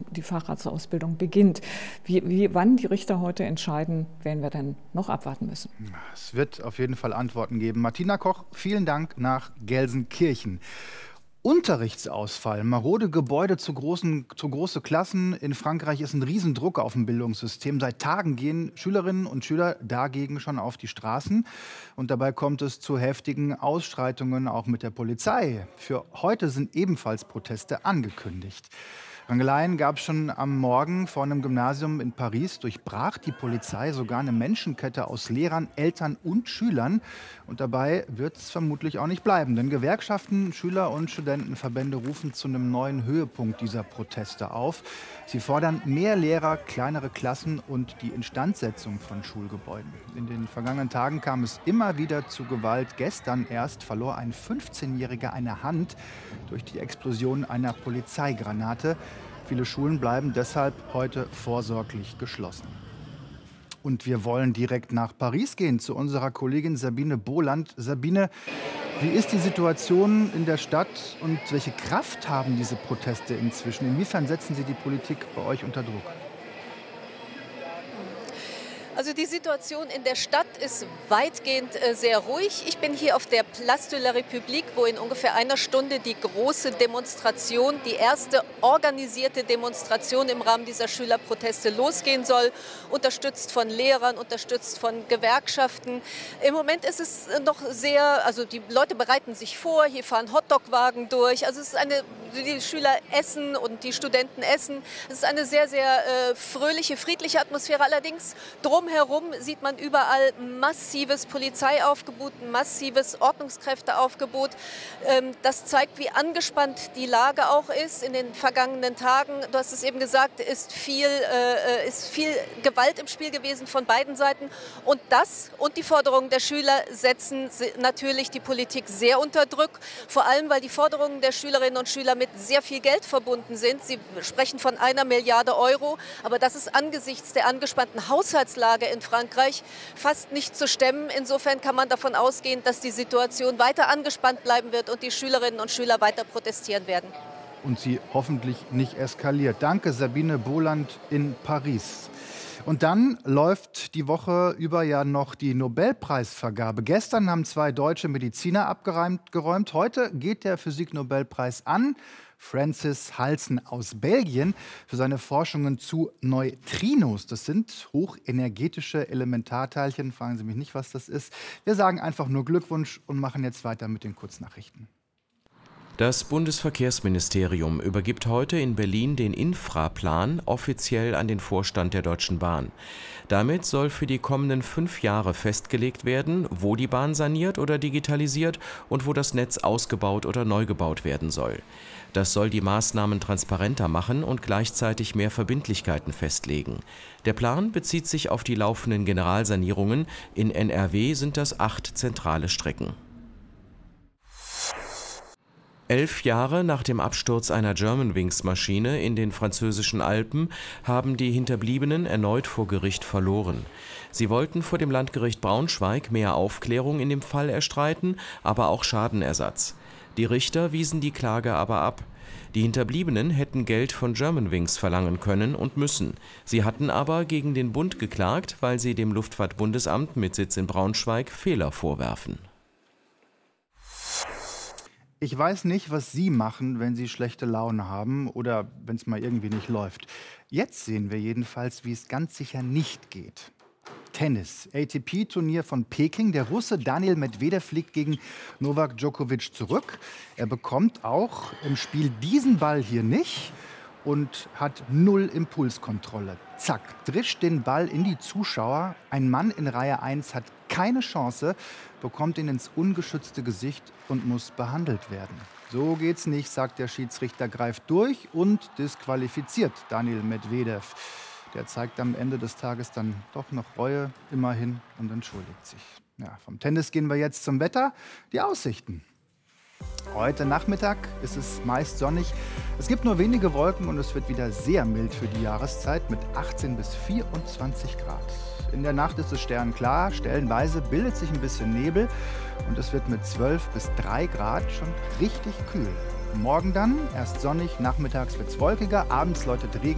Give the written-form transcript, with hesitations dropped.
die Facharztausbildung beginnt. Wann die Richter heute entscheiden, werden wir dann noch abwarten müssen. Es wird auf jeden Fall Antworten geben. Martina Koch, vielen Dank nach Gelsenkirchen. Unterrichtsausfall, marode Gebäude zu große Klassen. In Frankreich ist ein Riesendruck auf dem Bildungssystem. Seit Tagen gehen Schülerinnen und Schüler dagegen schon auf die Straßen. Und dabei kommt es zu heftigen Ausschreitungen, auch mit der Polizei. Für heute sind ebenfalls Proteste angekündigt. Rangeleien gab es schon am Morgen vor einem Gymnasium in Paris. Durchbrach die Polizei sogar eine Menschenkette aus Lehrern, Eltern und Schülern. Und dabei wird es vermutlich auch nicht bleiben. Denn Gewerkschaften, Schüler- und Studentenverbände rufen zu einem neuen Höhepunkt dieser Proteste auf. Sie fordern mehr Lehrer, kleinere Klassen und die Instandsetzung von Schulgebäuden. In den vergangenen Tagen kam es immer wieder zu Gewalt. Gestern erst verlor ein 15-Jähriger eine Hand durch die Explosion einer Polizeigranate. Viele Schulen bleiben deshalb heute vorsorglich geschlossen. Und wir wollen direkt nach Paris gehen, zu unserer Kollegin Sabine Boland. Sabine, wie ist die Situation in der Stadt und welche Kraft haben diese Proteste inzwischen? Inwiefern setzen sie die Politik bei euch unter Druck? Also die Situation in der Stadt ist weitgehend sehr ruhig. Ich bin hier auf der Place de la République, wo in ungefähr einer Stunde die große Demonstration, die erste organisierte Demonstration im Rahmen dieser Schülerproteste losgehen soll, unterstützt von Lehrern, unterstützt von Gewerkschaften. Im Moment ist es noch sehr, also die Leute bereiten sich vor, hier fahren Hotdog-Wagen durch. Also es ist die Schüler essen und die Studenten essen. Es ist eine sehr, sehr fröhliche, friedliche Atmosphäre. Allerdings drumherum sieht man überall massives Polizeiaufgebot, massives Ordnungskräfteaufgebot. Das zeigt, wie angespannt die Lage auch ist in den vergangenen Tagen. Du hast es eben gesagt, ist viel Gewalt im Spiel gewesen von beiden Seiten. Und das und die Forderungen der Schüler setzen natürlich die Politik sehr unter Druck. Vor allem, weil die Forderungen der Schülerinnen und Schüler mit sehr viel Geld verbunden sind. Sie sprechen von 1 Milliarde Euro. Aber das ist angesichts der angespannten Haushaltslage in Frankreich fast nicht zu stemmen. Insofern kann man davon ausgehen, dass die Situation weiter angespannt bleiben wird und die Schülerinnen und Schüler weiter protestieren werden. Und sie hoffentlich nicht eskaliert. Danke, Sabine Boland in Paris. Und dann läuft die Woche über ja noch die Nobelpreisvergabe. Gestern haben 2 deutsche Mediziner abgeräumt. Heute geht der Physiknobelpreis an Francis Halsen aus Belgien für seine Forschungen zu Neutrinos. Das sind hochenergetische Elementarteilchen. Fragen Sie mich nicht, was das ist. Wir sagen einfach nur Glückwunsch und machen jetzt weiter mit den Kurznachrichten. Das Bundesverkehrsministerium übergibt heute in Berlin den Infraplan offiziell an den Vorstand der Deutschen Bahn. Damit soll für die kommenden 5 Jahre festgelegt werden, wo die Bahn saniert oder digitalisiert und wo das Netz ausgebaut oder neu gebaut werden soll. Das soll die Maßnahmen transparenter machen und gleichzeitig mehr Verbindlichkeiten festlegen. Der Plan bezieht sich auf die laufenden Generalsanierungen. In NRW sind das 8 zentrale Strecken. 11 Jahre nach dem Absturz einer Germanwings-Maschine in den französischen Alpen haben die Hinterbliebenen erneut vor Gericht verloren. Sie wollten vor dem Landgericht Braunschweig mehr Aufklärung in dem Fall erstreiten, aber auch Schadenersatz. Die Richter wiesen die Klage aber ab. Die Hinterbliebenen hätten Geld von Germanwings verlangen können und müssen. Sie hatten aber gegen den Bund geklagt, weil sie dem Luftfahrtbundesamt mit Sitz in Braunschweig Fehler vorwerfen. Ich weiß nicht, was Sie machen, wenn Sie schlechte Laune haben oder wenn es mal irgendwie nicht läuft. Jetzt sehen wir jedenfalls, wie es ganz sicher nicht geht. Tennis, ATP-Turnier von Peking. Der Russe Daniil Medvedev fliegt gegen Novak Djokovic zurück. Er bekommt auch im Spiel diesen Ball hier nicht und hat 0 Impulskontrolle. Zack, drischt den Ball in die Zuschauer. Ein Mann in Reihe 1 hat keine Chance, bekommt ihn ins ungeschützte Gesicht und muss behandelt werden. So geht's nicht, sagt der Schiedsrichter, greift durch und disqualifiziert Daniil Medvedev. Der zeigt am Ende des Tages dann doch noch Reue, immerhin, und entschuldigt sich. Ja, vom Tennis gehen wir jetzt zum Wetter. Die Aussichten. Heute Nachmittag ist es meist sonnig. Es gibt nur wenige Wolken und es wird wieder sehr mild für die Jahreszeit mit 18 bis 24 Grad. In der Nacht ist es sternklar, stellenweise bildet sich ein bisschen Nebel und es wird mit 12 bis 3 Grad schon richtig kühl. Morgen dann erst sonnig, nachmittags wird es wolkiger, abends läutet Regen.